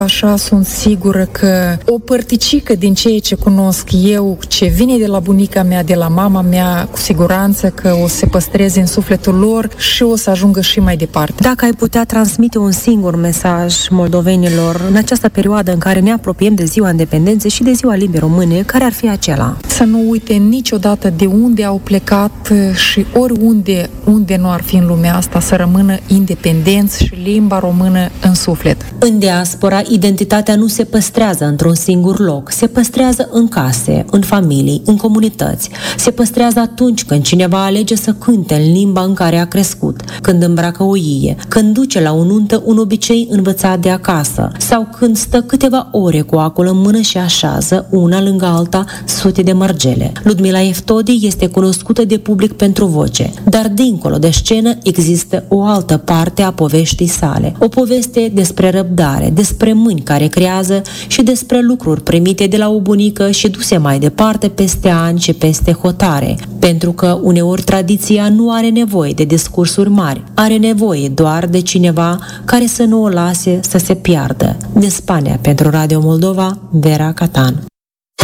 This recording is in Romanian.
Așa sunt sigură că o părticică din ceea ce cunosc eu, ce vine de la bunica mea, de la mama mea, cu siguranță că o să se păstreze în sufletul lor și o să ajungă și mai departe. Dacă ai putea transmite un singur mesaj moldovenilor în această perioadă în care ne apropiem de Ziua Independenței și de Ziua Limbii Române, care ar fi acela? Să nu uite niciodată de unde au plecat și oriunde nu ar fi în lumea asta, să rămână independenți și limba română în suflet. În diaspora, identitatea nu se păstrează într-un singur loc, se păstrează în case, în familii, în comunități. Se păstrează atunci când cineva alege să cânte în limba în care a crescut, când îmbracă o ie, când duce la o nuntă un obicei învățat de acasă, sau când stă câteva ore cu acul în mână și așează, una lângă alta, sute de mărgele. Ludmila Eftodi este cunoscută de public pentru voce, dar dincolo de scenă există o altă parte a poveștii sale. O poveste despre răbdare, despre mâini care creează și despre lucruri primite de la o bunică și duse mai departe peste ani și peste hotare. Pentru că uneori tradiția nu are nevoie de discursuri mari, are nevoie doar de cineva care să nu o lase să se piardă. De Spania, pentru Radio Moldova, Vera Catan.